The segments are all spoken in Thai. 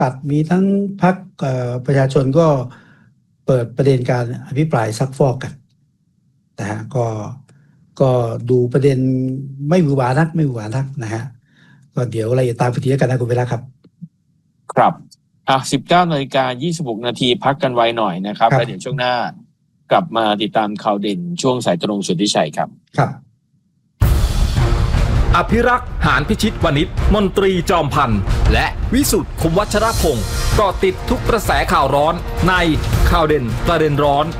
ปัดมีทั้งพรรคประชาชนก็เปิดประเด็นการอภิปรายซักฟอกกันนะฮะก็ดูประเด็นไม่หวือหวานักนะฮะก็เดี๋ยวอะไรตามไปทีละกันนะคุณเวลาครับครับ19:26 นาทีพักกันไว้หน่อยนะครับแล้วเดี๋ยวช่วงหน้ากลับมาติดตามข่าวเด่นช่วงสายตรงสุทธิชัยครับอภิรักษ์หานพิชิตวณิชมนตรีจอมพันธ์และวิสุทธิ์คมวัชรพงศ์เกาะติดทุกกระแสข่าวร้อนในข่าวเด่นประเด็นร้อน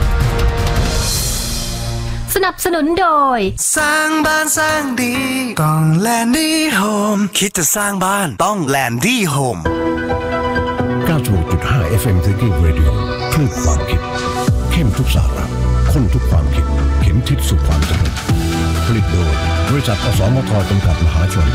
สนับสนุนโดยสร้างบ้านสร้างดีต้องแลนดี้โฮมคิดจะสร้างบ้านต้องแลนดี้โฮม 96.5 FM Thinking Radio คลื่นความคิดเข้มทุกสาระข้นทุกความคิดเข็มทิศสู่ความสำเร็จผลิตโดยบริษัทอสมทจำกัดมหาชน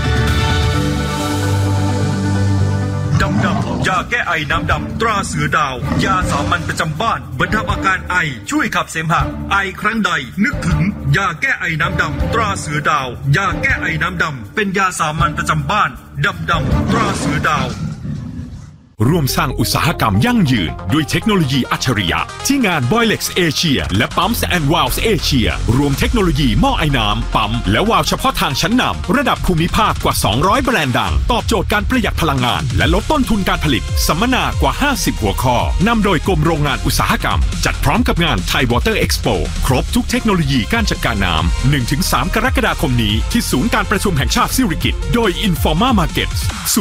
ดำยาแก้ไอน้ำดำตราเสือดาวยาสามัญประจำบ้านบรรเทาอาการไอช่วยขับเสมหะไอครั้งใดนึกถึงยาแก้ไอน้ำดำตราเสือดาวยาแก้ไอน้ำดำเป็นยาสามัญประจำบ้านดำตราเสือดาวร่วมสร้างอุตสาหกรรมยั่งยืนด้วยเทคโนโลยีอัจฉริยะที่งาน Boilex Asia และ Pumps and Valves Asia รวมเทคโนโลยีหม้อไอน้ำปั๊มและวาล์วเฉพาะทางชั้นนำระดับภูมิภาคกว่า200แบรนด์ดังตอบโจทย์การประหยัดพลังงานและลดต้นทุนการผลิตสัมมนากว่า50หัวข้อนำโดยกรมโรงงานอุตสาหกรรมจัดพร้อมกับงาน Thai Water Expo ครบทุกเทคโนโลยีการจัดการน้ำ 1-3 กรกฎาคมนี้ที่ศูนย์การประชุมแห่งชาติสิริกิติ์โดย Informa Markets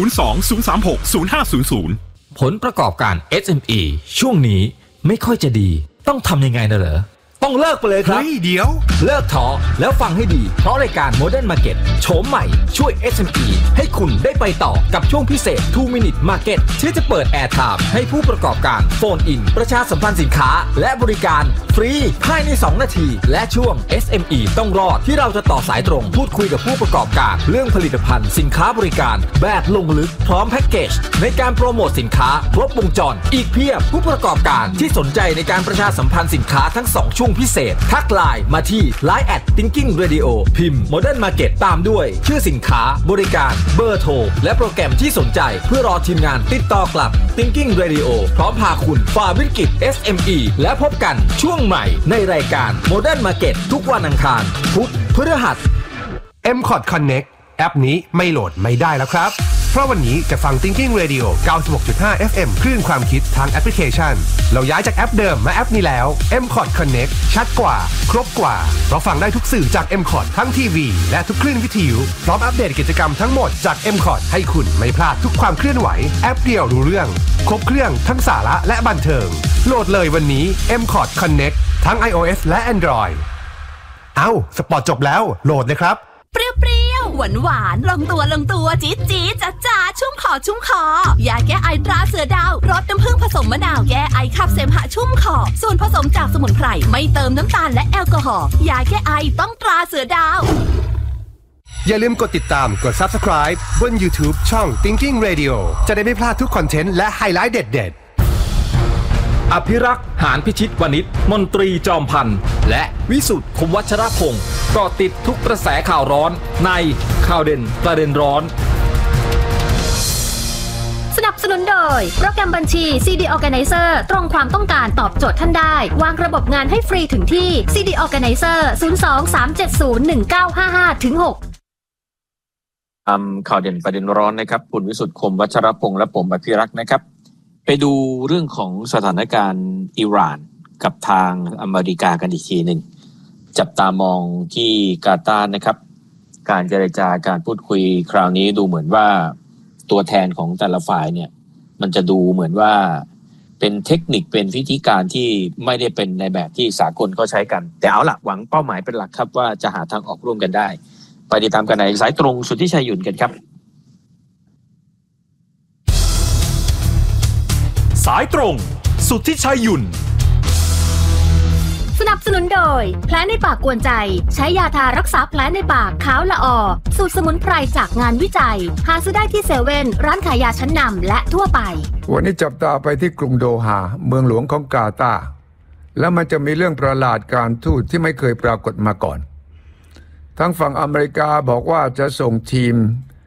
02-036-0500 ผลประกอบการ SME ช่วงนี้ไม่ค่อยจะดีต้องทำยังไงนะเหรอต้องเลิกไปเลยครับเดี๋ยวเลิกท้อแล้วฟังให้ดีเพราะรายการ Modern Market โฉมใหม่ช่วย SME ให้คุณได้ไปต่อกับช่วงพิเศษ 2 Minute Market ที่จะเปิด Air Time ให้ผู้ประกอบการโฟนอินประชาสัมพันธ์สินค้าและบริการฟรีภายใน2นาทีและช่วง SME ต้องรอดที่เราจะต่อสายตรงพูดคุยกับผู้ประกอบการเรื่องผลิตภัณฑ์สินค้าบริการแบบลงลึกพร้อมแพ็กเกจในการโปรโมทสินค้าครบวงจรอีกเพียบผู้ประกอบการที่สนใจในการประชาสัมพันธ์สินค้าทั้ง2ช่วงพิเศษทักไลน์มาที่ Line @Thinking Radio พิมพ์ Modern Market ตามด้วยชื่อสินค้าบริการเบอร์โทรและโปรแกรมที่สนใจเพื่อรอทีมงานติดต่อกลับ Thinking Radio พร้อมพาคุณฝ่าวิกฤต SME และพบกันช่วงใหม่ในรายการ Modern Market ทุกวันอังคารพุธพฤหัส MCOT Connect แอปนี้ไม่โหลดไม่ได้แล้วครับเพราะวันนี้จะฟัง Thinking Radio 96.5 FM คลื่นความคิดทางแอปพลิเคชันเราย้ายจากแอปเดิมมาแอปนี้แล้ว MCOT Connect ชัดกว่าครบกว่าเพราะฟังได้ทุกสื่อจาก MCOT ทั้งทีวีและทุกคลื่นวิทยุพร้อมอัปเดตกิจกรรมทั้งหมดจาก MCOT ให้คุณไม่พลาดทุกความเคลื่อนไหวแอปเดียวรู้เรื่องครบเครื่องทั้งสาระและบันเทิงโหลดเลยวันนี้ MCOT Connect ทั้ง iOS และ Android สปอร์ตจบแล้วโหลดเลยครับเปรี้ยวหวานลงตัวจี๊ดจ๊าชุ่มคอยาแก้ไอตราเสือดาวรสน้ำผึ้งผสมมะนาวแก้ไอขับเสมหะชุ่มคอส่วนผสมจากสมุนไพรไม่เติมน้ำตาลและแอลกอฮอล์ยาแก้ไอต้องตราเสือดาวอย่าลืมกดติดตามกด Subscribe บน YouTube ช่อง Thinking Radio จะได้ไม่พลาดทุกคอนเทนต์และไฮไลท์เด็ดอภิรักษ์หานพิชิตวณิชมนตรีจอมพันธ์และวิสุทธิ์คมวัชรพงศ์เกาะติดทุกกระแสข่าวร้อนในข่าวเด่นประเด็นร้อนสนับสนุนโดยโปรแกรมบัญชี CD Organizer ตรงความต้องการตอบโจทย์ท่านได้วางระบบงานให้ฟรีถึงที่ CD Organizer 02-370-1955-6 ข่าวเด่นประเด็นร้อนนะครับคุณวิสุทธิ์คมวัชรพงศ์และผมอภิรักษ์นะครับไปดูเรื่องของสถานการณ์อิหร่านกับทางอเมริกากันอีกทีหนึ่งจับตามองที่กาตาร์นะครับการเจรจาการพูดคุยคราวนี้ดูเหมือนว่าตัวแทนของแต่ละฝ่ายเนี่ยมันจะดูเหมือนว่าเป็นเทคนิคเป็นวิธีการที่ไม่ได้เป็นในแบบที่สากลก็ใช้กันแต่เอาล่ะหวังเป้าหมายเป็นหลักครับว่าจะหาทางออกร่วมกันได้ไปติดตามกันในสายตรงสุทธิชัยหยุ่นกันครับสายตรงสุทธิชัยหยุ่นสนับสนุนโดยแผลในปากกวนใจใช้ยาทารักษาแผลในปากขาวละออสูตรสมุนไพรจากงานวิจัยหาซื้อได้ที่เซเว่นร้านขายยาชั้นนำและทั่วไปวันนี้จับตาไปที่กรุงโดฮาเมืองหลวงของกาตาร์แล้วมันจะมีเรื่องประหลาดการทูตที่ไม่เคยปรากฏมาก่อนทั้งฝั่งอเมริกาบอกว่าจะส่งทีม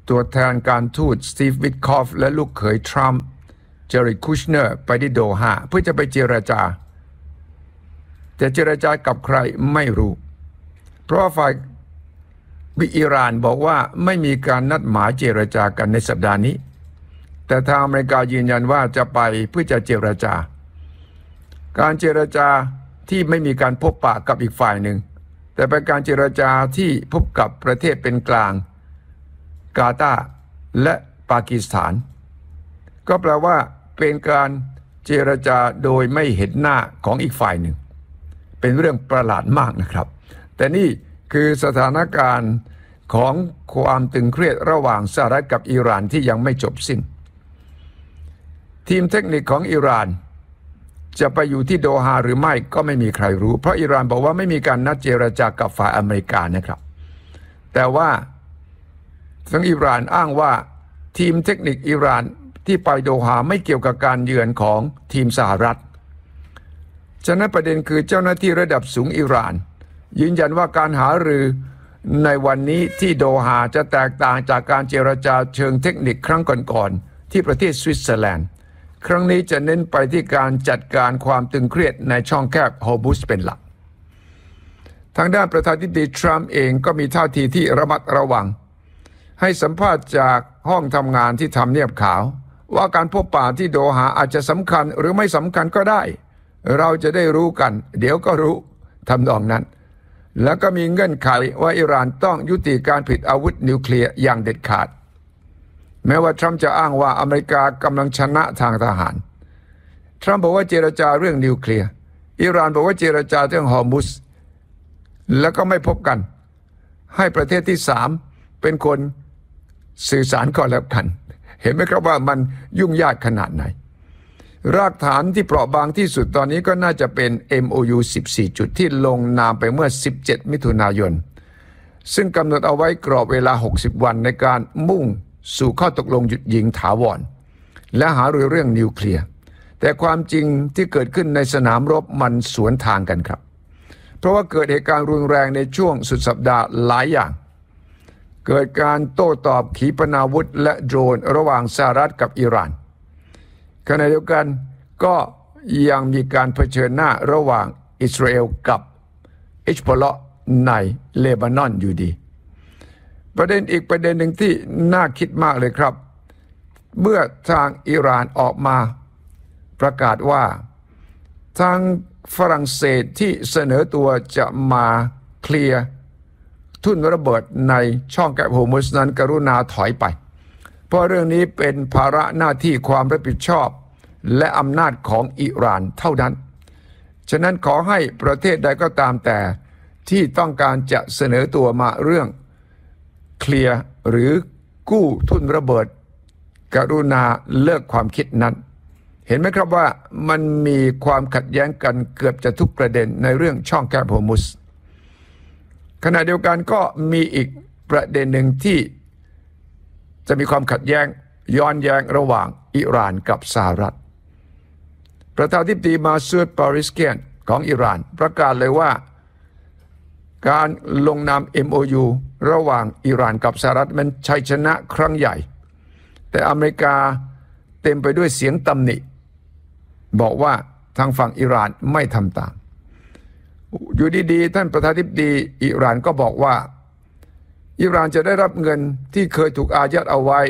ตัวแทนการทูตสตีฟวิทคอฟและลูกเขยทรัมป์เจอริดคูชเนอร์ไปที่โดฮาเพื่อจะไปเจรจาแต่เจรจากับใครไม่รู้เพราะฝ่ายอิหร่านบอกว่าไม่มีการนัดหมายเจรจากันในสัปดาห์นี้แต่ทางอเมริกายืนยันว่าจะไปเพื่อจะเจรจาการเจรจาที่ไม่มีการพบปะกับอีกฝ่ายหนึ่งแต่เป็นการเจรจาที่พบกับประเทศเป็นกลางกาตาร์และปากีสถานก็แปลว่าเป็นการเจรจาโดยไม่เห็นหน้าของอีกฝ่ายหนึ่งเป็นเรื่องประหลาดมากนะครับแต่นี่คือสถานการณ์ของความตึงเครียดระหว่างสหรัฐกับอิหร่านที่ยังไม่จบสิ้นทีมเทคนิคของอิหร่านจะไปอยู่ที่โดฮาหรือไม่ก็ไม่มีใครรู้เพราะอิหร่านบอกว่าไม่มีการนัดเจรจากับฝ่ายอเมริกานะครับแต่ว่าทางอิหร่านอ้างว่าทีมเทคนิคอิหร่านที่ไปโดฮาไม่เกี่ยวกับการเยือนของทีมสหรัฐฉะนั้นประเด็นคือเจ้าหน้าที่ระดับสูงอิหร่านยืนยันว่าการหารือในวันนี้ที่โดฮาจะแตกต่างจากการเจรจาเชิงเทคนิคครั้งก่อนๆที่ประเทศสวิตเซอร์แลนด์ครั้งนี้จะเน้นไปที่การจัดการความตึงเครียดในช่องแคบฮอร์มุซเป็นหลักทางด้านประธานาธิบดีทรัมป์เองก็มีท่าทีที่ระมัดระวังให้สัมภาษณ์จากห้องทำงานที่ทำเนียบขาวว่าการพบปะที่โดฮาอาจจะสำคัญหรือไม่สำคัญก็ได้เราจะได้รู้กันเดี๋ยวก็รู้ทำนองนั้นแล้วก็มีเงื่อนไขว่าอิหร่านต้องยุติการผลิตอาวุธนิวเคลียร์อย่างเด็ดขาดแม้ว่าทรัมป์จะอ้างว่าอเมริกากำลังชนะทางทหารทรัมป์บอกว่าเจรจาเรื่องนิวเคลียร์อิหร่านบอกว่าเจรจาเรื่องฮอร์มุซแล้วก็ไม่พบกันให้ประเทศที่3เป็นคนสื่อสารก่อนแล้วกันเห็นไหมครับว่ามันยุ่งยากขนาดไหนรากฐานที่เปราะบางที่สุดตอนนี้ก็น่าจะเป็น MOU 14 จุดที่ลงนามไปเมื่อ17มิถุนายนซึ่งกำหนดเอาไว้กรอบเวลา60วันในการมุ่งสู่ข้อตกลงหยุดยิงถาวรและหารือเรื่องนิวเคลียร์แต่ความจริงที่เกิดขึ้นในสนามรบมันสวนทางกันครับเพราะว่าเกิดเหตุการณ์รุนแรงในช่วงสุดสัปดาห์หลายอย่างเกิดการโต้ตอบขีปนาวุธและโดรนระหว่างสหรัฐกับอิหร่านขณะเดียวกันก็ยังมีการเผชิญหน้าระหว่างอิสราเอลกับฮิซบอลเลาะห์ในเลบานอนอยู่ดีประเด็นอีกประเด็นหนึ่งที่น่าคิดมากเลยครับเมื่อทางอิหร่านออกมาประกาศว่าทางฝรั่งเศสที่เสนอตัวจะมาเคลียร์ทุ่นระเบิดในช่องแคบฮอร์มุซนั้นกรุณาถอยไปเพราะเรื่องนี้เป็นภาระหน้าที่ความรับผิดชอบและอำนาจของอิหร่านเท่านั้นฉะนั้นขอให้ประเทศใดก็ตามแต่ที่ต้องการจะเสนอตัวมาเรื่องเคลียร์หรือกู้ทุ่นระเบิดกรุณาเลิกความคิดนั้นเห็นไหมครับว่ามันมีความขัดแย้งกันเกือบจะทุกประเด็นในเรื่องช่องแคบฮอร์มุซขณะเดียวกันก็มีอีกประเด็นหนึ่งที่จะมีความขัดแย้งย้อนแย้งระหว่างอิหร่านกับสหรัฐประธานาธิบดีมาซูด ปาริสเกียนของอิหร่านประกาศเลยว่าการลงนาม MOU ระหว่างอิหร่านกับสหรัฐมันชัยชนะครั้งใหญ่แต่อเมริกาเต็มไปด้วยเสียงตำหนิบอกว่าทางฝั่งอิหร่านไม่ทำตามอยู่ดีๆท่านประธานาธิบดีอิหร่านก็บอกว่าอิหร่านจะได้รับเงินที่เคยถูกอายัดเอาไว้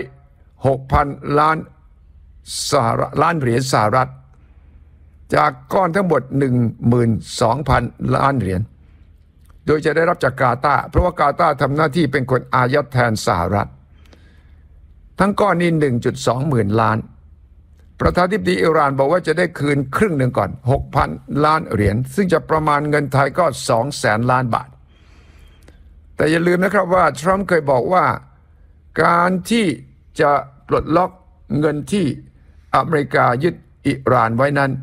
6,000 ล้านเหรียญสหรัฐจากก้อนทั้งหมด 12,000 ล้านเหรียญโดยจะได้รับจากกาตาร์เพราะว่ากาตาร์ทำหน้าที่เป็นคนอายัดแทนสหรัฐทั้งก้อนนี้ 1.2 หมื่นล้านประธานาธิบดีอิหร่านบอกว่าจะได้คืนครึ่งหนึ่งก่อน 6,000 ล้านเหรียญซึ่งจะประมาณเงินไทยก็ 200,000 ล้านบาทแต่อย่าลืมนะครับว่าทรัมป์เคยบอกว่าการที่จะปลดล็อกเงินที่อเมริกายึดอิหร่านไว้นั้น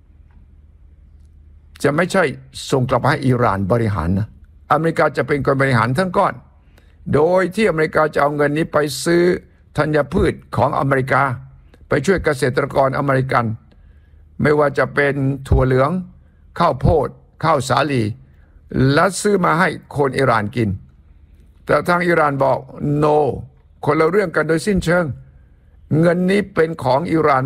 จะไม่ใช่ส่งกลับให้อิหร่านบริหารนะอเมริกาจะเป็นคนบริหารทั้งก้อนโดยที่อเมริกาจะเอาเงินนี้ไปซื้อธัญพืชของอเมริกาไปช่วยเกษตรกรอเมริกันไม่ว่าจะเป็นถั่วเหลืองข้าวโพดข้าวสาลีและซื้อมาให้คนอิหร่านกินแต่ทางอิหร่านบอก no คนละเรื่องกันโดยสิ้นเชิง เงินนี้เป็นของอิหร่าน